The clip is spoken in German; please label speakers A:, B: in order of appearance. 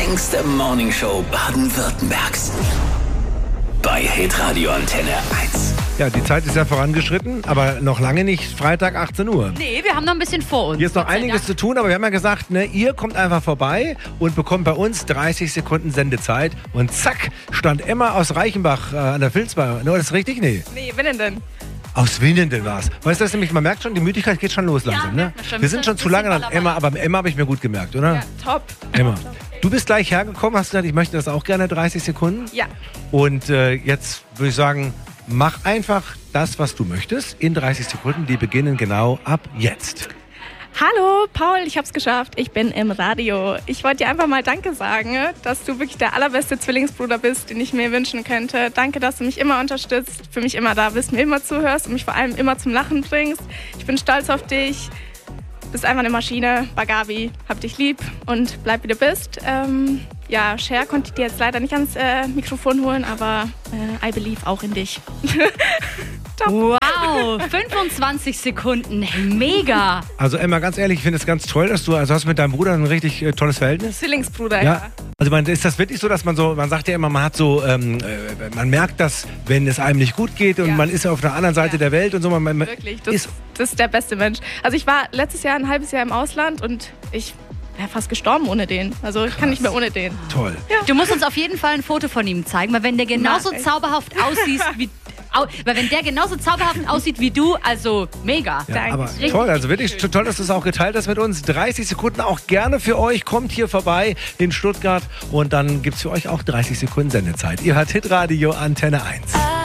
A: längste Morningshow Baden-Württembergs. Bei Hitradio Antenne 1.
B: Ja, die Zeit ist ja vorangeschritten, aber noch lange nicht Freitag 18 Uhr.
C: Nee, wir haben noch ein bisschen vor uns.
B: Hier ist noch einiges zu tun, aber wir haben ja gesagt, ne, ihr kommt einfach vorbei und bekommt bei uns 30 Sekunden Sendezeit. Und zack, stand Emma aus Reichenbach an der Filzbar. Ne, ist das richtig? Nee.
D: Nee, Winnenden.
B: Aus Winnenden war's. Weißt du, das nämlich, man merkt schon, die Müdigkeit geht schon los langsam. Ne? Wir sind schon zu lange an Emma, aber Emma habe ich mir gut gemerkt, oder?
D: Ja, top.
B: Emma. Du bist gleich hergekommen, hast gesagt, ich möchte das auch gerne, 30 Sekunden.
D: Ja.
B: Und jetzt würde ich sagen, mach einfach das, was du möchtest, in 30 Sekunden. Die beginnen genau ab jetzt.
D: Hallo, Paul, ich hab's geschafft. Ich bin im Radio. Ich wollte dir einfach mal Danke sagen, dass du wirklich der allerbeste Zwillingsbruder bist, den ich mir wünschen könnte. Danke, dass du mich immer unterstützt, für mich immer da bist, mir immer zuhörst und mich vor allem immer zum Lachen bringst. Ich bin stolz auf dich. Bist einfach eine Maschine. Bagabi, hab dich lieb und bleib wie du bist. Ja, Cher konnte ich dir jetzt leider nicht ans Mikrofon holen, aber I believe auch in dich.
C: Wow, 25 Sekunden, mega.
B: Also Emma, ganz ehrlich, ich finde es ganz toll, dass du, also hast mit deinem Bruder ein richtig tolles Verhältnis.
D: Zwillingsbruder, ja.
B: Also ist das wirklich so, dass man sagt ja immer, man hat so, man merkt das, wenn es einem nicht gut geht und man ist auf der anderen Seite der Welt und so.
D: Wirklich, das ist der beste Mensch. Also ich war letztes Jahr ein halbes Jahr im Ausland und ich wäre fast gestorben ohne den. Also ich kann nicht mehr ohne den.
B: Toll.
C: Ja. Du musst uns auf jeden Fall ein Foto von ihm zeigen, weil wenn der genauso zauberhaft aussieht wie du, also mega.
B: Ja, aber toll, also wirklich toll, dass du es auch geteilt hast mit uns. 30 Sekunden auch gerne für euch. Kommt hier vorbei in Stuttgart und dann gibt es für euch auch 30 Sekunden Sendezeit. Ihr hört Hitradio Antenne 1.